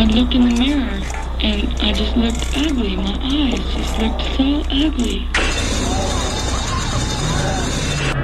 I looked in the mirror, and I just looked ugly. My eyes just looked so ugly.